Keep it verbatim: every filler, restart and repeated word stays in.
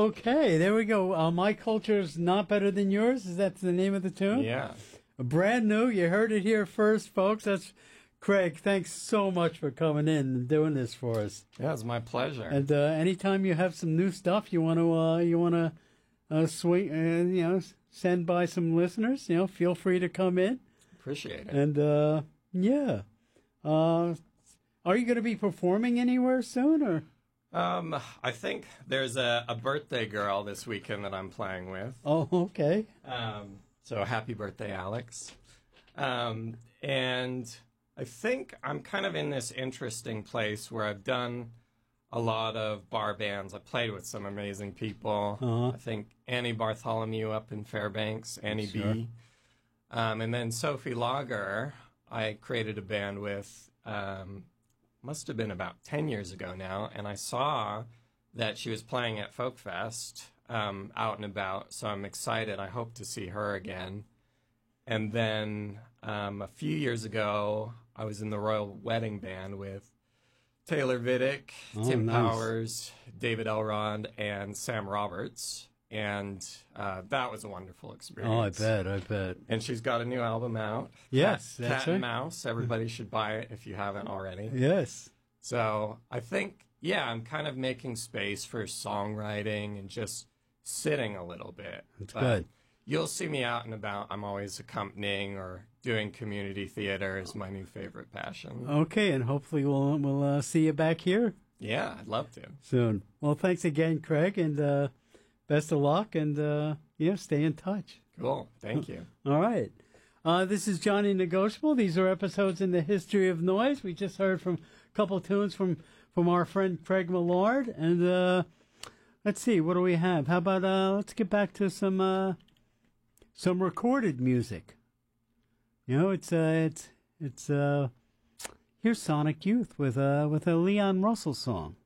Okay, there we go. Uh, My Culture's Not Better Than Yours. Is that the name of the tune? Yeah. Brand new. You heard it here first, folks. That's Craig. Thanks so much for coming in and doing this for us. Yeah, it's my pleasure. And uh, anytime you have some new stuff you want to uh, you want to uh, swing, uh, you know, send by some listeners, you know, feel free to come in. Appreciate it. And uh, yeah, uh, are you going to be performing anywhere soon, or? Um, I think there's a, a birthday girl this weekend that I'm playing with. Oh, okay. Um, so happy birthday, Alex. Um, and I think I'm kind of in this interesting place where I've done a lot of bar bands. I played with some amazing people. Uh-huh. I think Annie Bartholomew up in Fairbanks, Annie Sure. B. Um, and then Sophie Lager, I created a band with, um, must have been about ten years ago now. And I saw that she was playing at Folk Fest um, out and about. So I'm excited. I hope to see her again. And then um, a few years ago, I was in the Royal Wedding Band with Taylor Vidic, Oh, Tim nice. Powers, David Elrond, and Sam Roberts. And uh, that was a wonderful experience. Oh, I bet, I bet. And she's got a new album out. Yes, Cat, that's Cat and right. Mouse. Everybody should buy it if you haven't already. Yes. So I think, yeah, I'm kind of making space for songwriting and just sitting a little bit. That's But good. You'll see me out and about. I'm always accompanying or doing community theater is my new favorite passion. Okay, and hopefully we'll we'll uh, see you back here Yeah, I'd love to. soon. Well, thanks again, Craig, and uh, best of luck, and uh, yeah, stay in touch. Cool. Thank you. All right. Uh, this is Johnny Negotiable. These are episodes in the history of noise. We just heard from a couple tunes from, from our friend Craig Millard. And uh, let's see, what do we have? How about uh, let's get back to some uh, some recorded music. You know, it's uh, it's it's uh, here's Sonic Youth with uh, with a Leon Russell song.